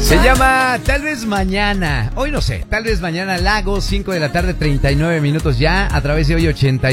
Se llama Tal vez mañana, hoy no sé, tal vez mañana, Lagos, 5 de la tarde, 39 minutos ya, a través de hoy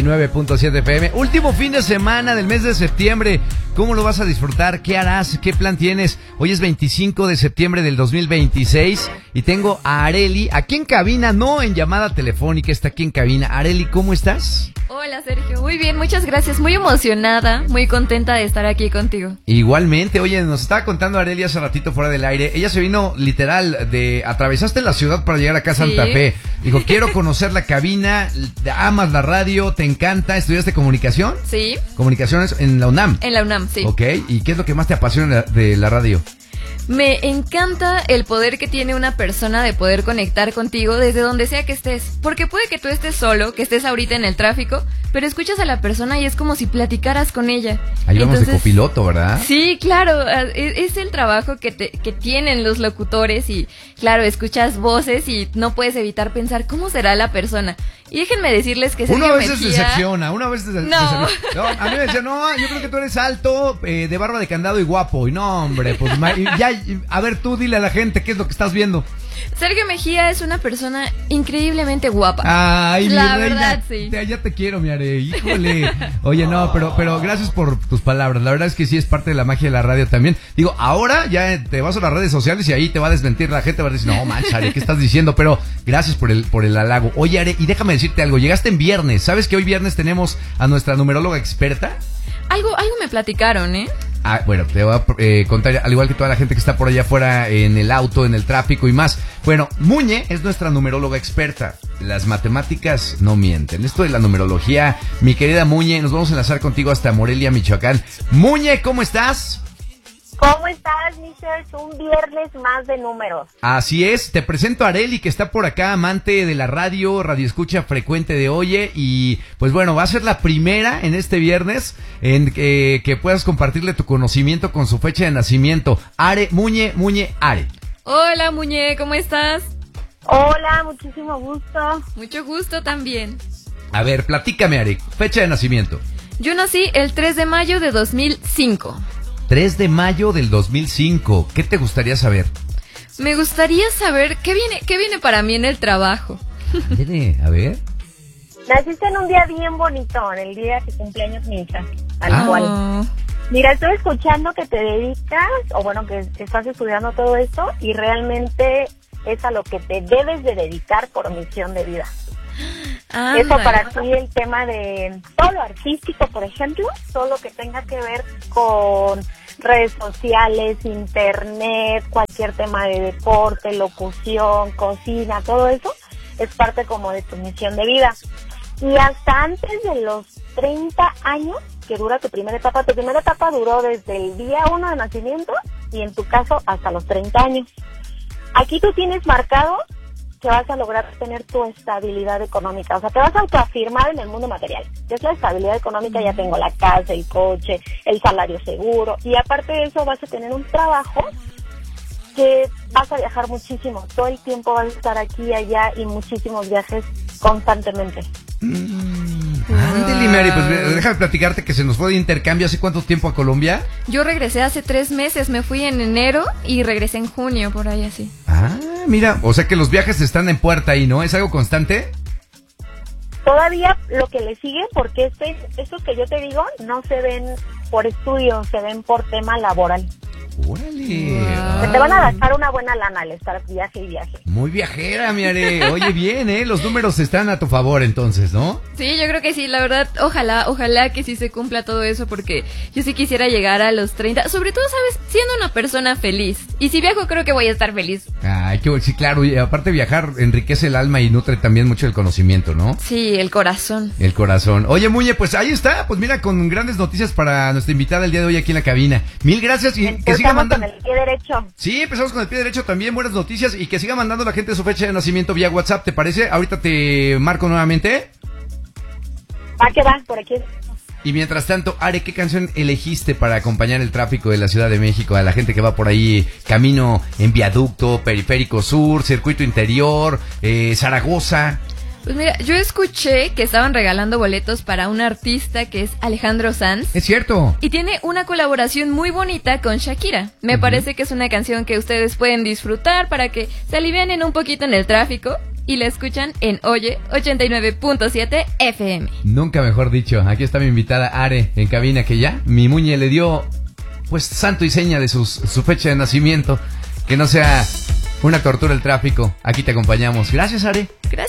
89.7 FM. Último fin de semana del mes de septiembre, ¿cómo lo vas a disfrutar? ¿Qué harás? ¿Qué plan tienes? Hoy es 25 de septiembre del 2026 y tengo a Arely, aquí en cabina, no en llamada telefónica, está aquí en cabina. Arely, ¿cómo estás? Hola Sergio, muy bien, muchas gracias, muy emocionada, muy contenta de estar aquí contigo. Igualmente, oye, nos estaba contando Arely hace ratito fuera del aire, ella se vino literal atravesaste la ciudad para llegar acá a Santa Fe, dijo, quiero conocer la cabina, amas la radio, te encanta, ¿estudiaste comunicación? Sí. Comunicaciones en la UNAM. En la UNAM, sí. Ok, ¿y qué es lo que más te apasiona de la radio? Me encanta el poder que tiene una persona de poder conectar contigo desde donde sea que estés. Porque puede que tú estés solo, que estés ahorita en el tráfico, pero escuchas a la persona y es como si platicaras con ella. Ahí vamos de copiloto, ¿verdad? Sí, claro, es el trabajo que tienen los locutores y, claro, escuchas voces y no puedes evitar pensar cómo será la persona. Y déjenme decirles que Sergio Mejía... Uno a veces decepciona, No, a mí me decían, no, yo creo que tú eres alto, de barba de candado y guapo. Y no, hombre, pues ya, a ver, tú dile a la gente qué es lo que estás viendo. Sergio Mejía es una persona increíblemente guapa. Ay, la mi verdad, reina, sí. Ya te quiero, mi Are, híjole. Oye, no, pero gracias por tus palabras. La verdad es que sí es parte de la magia de la radio también. Digo, ahora ya te vas a las redes sociales y ahí te va a desmentir la gente, va a decir, no, mancha, Are, ¿qué estás diciendo? Pero gracias por el halago. Oye, Are, y déjame decirte algo, llegaste en viernes. ¿Sabes que hoy viernes tenemos a nuestra numeróloga experta? Algo me platicaron, ¿eh? Bueno, te voy a contar, al igual que toda la gente que está por allá afuera en el auto, en el tráfico y más. Bueno, Muñe es nuestra numeróloga experta. Las matemáticas no mienten. Esto de la numerología, mi querida Muñe, nos vamos a enlazar contigo hasta Morelia, Michoacán. Muñe, ¿cómo estás? ¿Cómo estás, Michelle? Un viernes más de números. Así es, te presento a Arely, que está por acá, amante de la radio escucha frecuente de Oye, y pues bueno, va a ser la primera en este viernes en que puedas compartirle tu conocimiento con su fecha de nacimiento. Muñe, Are. Hola, Muñe, ¿cómo estás? Hola, muchísimo gusto. Mucho gusto también. A ver, platícame, Are, fecha de nacimiento. Yo nací el 3 de mayo de 2005. 3 de mayo del 2005. ¿Qué te gustaría saber? Me gustaría saber qué viene para mí en el trabajo. A ver. Naciste en un día bien bonito, en el día que cumpleaños mi hija, tal cual. Mira, estoy escuchando que te dedicas, o bueno, que estás estudiando todo esto, y realmente es a lo que te debes de dedicar por misión de vida. Eso para ti, el tema de todo lo artístico, por ejemplo, todo lo que tenga que ver con redes sociales, internet, cualquier tema de deporte, locución, cocina, todo eso es parte como de tu misión de vida. Y hasta antes de los 30 años que dura tu primera etapa duró desde el día 1 de nacimiento y en tu caso hasta los 30 años. Aquí tú tienes marcado que vas a lograr tener tu estabilidad económica, o sea, te vas a autoafirmar en el mundo material. ¿Qué es la estabilidad económica? Ya tengo la casa, el coche, el salario seguro, y aparte de eso vas a tener un trabajo que vas a viajar muchísimo, todo el tiempo vas a estar aquí y allá y muchísimos viajes constantemente. Ándale, Mary, pues déjame platicarte que se nos fue de intercambio. ¿Hace cuánto tiempo a Colombia? Yo regresé hace 3 meses, me fui en enero y regresé en junio, por ahí así. Mira, o sea que los viajes están en puerta ahí, ¿no? ¿Es algo constante? Todavía lo que le sigue, porque estos que yo te digo no se ven por estudio, se ven por tema laboral. ¡Órale! Wow. Te van a gastar una buena lana al estar viaje y viaje. Muy viajera, mi Are. Oye, bien, los números están a tu favor entonces, ¿no? Sí, yo creo que sí, la verdad, ojalá que sí se cumpla todo eso, porque yo sí quisiera llegar a los 30, sobre todo, ¿sabes? Siendo una persona feliz. Y si viajo, creo que voy a estar feliz. Sí, claro, y aparte viajar enriquece el alma y nutre también mucho el conocimiento, ¿no? Sí, el corazón. El corazón. Oye, Muñe, pues ahí está, pues mira, con grandes noticias para nuestra invitada el día de hoy aquí en la cabina. Mil gracias y que siga mandando. Con el pie derecho. Sí, empezamos con el pie derecho también, buenas noticias, y que siga mandando la gente su fecha de nacimiento vía WhatsApp, ¿te parece? Ahorita te marco nuevamente. Que va, por aquí. Y mientras tanto, Are, ¿qué canción elegiste para acompañar el tráfico de la Ciudad de México? A la gente que va por ahí, camino en viaducto, periférico sur, circuito interior, Zaragoza. Pues mira, yo escuché que estaban regalando boletos para un artista que es Alejandro Sanz. Es cierto. Y tiene una colaboración muy bonita con Shakira. Me parece que es una canción que ustedes pueden disfrutar para que se alivianen un poquito en el tráfico. Y la escuchan en Oye 89.7 FM. Nunca mejor dicho. Aquí está mi invitada Are en cabina, que ya mi Muñe le dio pues santo y seña de su fecha de nacimiento. Que no sea una tortura el tráfico. Aquí te acompañamos. Gracias, Are. Gracias.